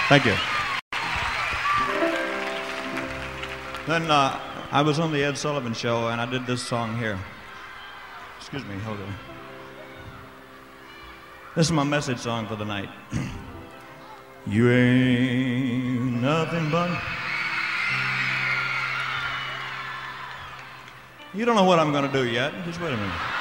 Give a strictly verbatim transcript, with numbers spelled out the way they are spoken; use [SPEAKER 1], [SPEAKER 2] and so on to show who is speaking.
[SPEAKER 1] Thank you. Then uh, I was on the Ed Sullivan Show, and I did this song here. Excuse me, hold on. This is my message song for the night. You ain't nothing but... You don't know what I'm going to do yet. Just wait a minute.